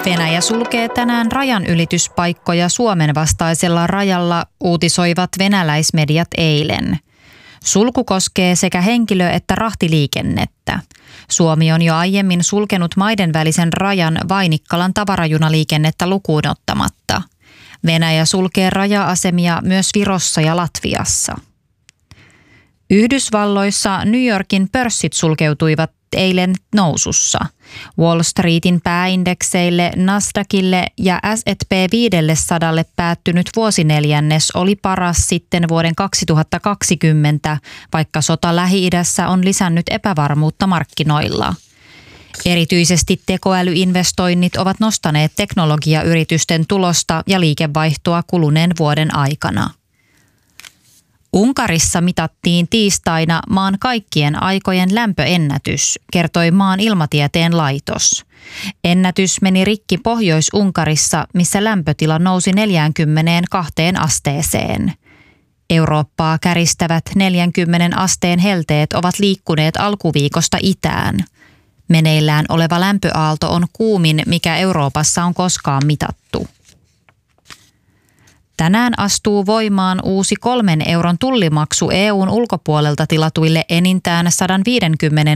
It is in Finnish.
Venäjä sulkee tänään rajanylityspaikkoja Suomen vastaisella rajalla, uutisoivat venäläismediat eilen. Sulku koskee sekä henkilö- että rahtiliikennettä. Suomi on jo aiemmin sulkenut maiden välisen rajan Vainikkalan tavarajunaliikennettä lukuun ottamatta. Venäjä sulkee raja-asemia myös Virossa ja Latviassa. Yhdysvalloissa New Yorkin pörssit sulkeutuivat eilen nousussa. Wall Streetin pääindekseille, Nasdaqille ja S&P 500 päättynyt vuosineljännes oli paras sitten vuoden 2020, vaikka sota Lähi-idässä on lisännyt epävarmuutta markkinoilla. Erityisesti tekoälyinvestoinnit ovat nostaneet teknologiayritysten tulosta ja liikevaihtoa kuluneen vuoden aikana. Unkarissa mitattiin tiistaina maan kaikkien aikojen lämpöennätys, kertoi maan ilmatieteen laitos. Ennätys meni rikki Pohjois-Unkarissa, missä lämpötila nousi 42 asteeseen. Eurooppaa käristävät 40 asteen helteet ovat liikkuneet alkuviikosta itään. Meneillään oleva lämpöaalto on kuumin, mikä Euroopassa on koskaan mitattu. Tänään astuu voimaan uusi 3 euron tullimaksu EU:n ulkopuolelta tilatuille enintään 150